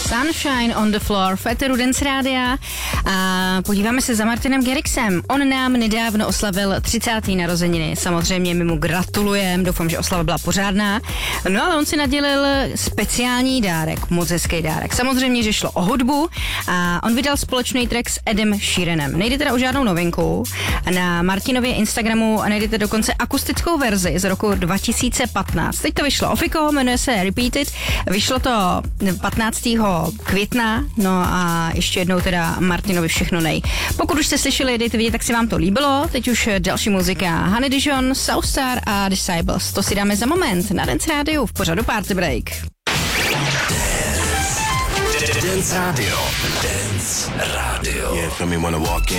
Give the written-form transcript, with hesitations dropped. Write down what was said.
Sunshine on the Floor v éteru Dance Rádia a podíváme se za Martinem Garrixem. On nám nedávno oslavil 30. narozeniny. Samozřejmě my mu gratulujeme, doufám, že oslava byla pořádná. No ale on si nadělil speciální dárek, moc hezký dárek. Samozřejmě, že šlo o hudbu a on vydal společný track s Edem Sheeranem. Nejde teda o žádnou novinku. Na Martinově Instagramu najdete dokonce akustickou verzi z roku 2015. Teď to vyšlo ofiko, jmenuje se Repeated. Vyšlo to 15. května, no a ještě jednou teda Martinovi všechno nej. Pokud už jste slyšeli, dejte vidět, tak si vám to líbilo. Teď už další muzika. Honey Dijon, Southstar a Disciples. To si dáme za moment na Dance Rádiu v pořadu Party Break. Dance Radio. Dance Radio. Yeah, feel me wanna walk in.